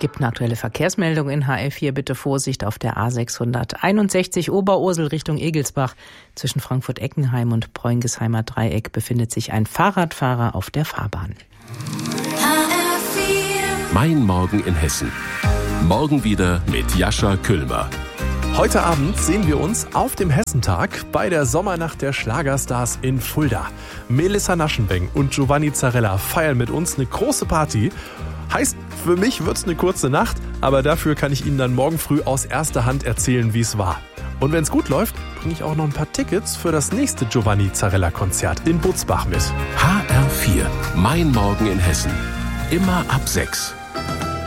Gibt eine aktuelle Verkehrsmeldung in HR4. Bitte Vorsicht auf der A661 Oberursel Richtung Egelsbach. Zwischen Frankfurt-Eckenheim und Preungesheimer Dreieck befindet sich ein Fahrradfahrer auf der Fahrbahn. Mein Morgen in Hessen. Morgen wieder mit Jascha Küllmer. Heute Abend sehen wir uns auf dem Hessentag bei der Sommernacht der Schlagerstars in Fulda. Melissa Naschenbeng und Giovanni Zarella feiern mit uns eine große Party. Heißt, für mich wird's eine kurze Nacht, aber dafür kann ich Ihnen dann morgen früh aus erster Hand erzählen, wie es war. Und wenn es gut läuft, bringe ich auch noch ein paar Tickets für das nächste Giovanni Zarella-Konzert in Butzbach mit. HR4, Mein Morgen in Hessen. Immer ab 6.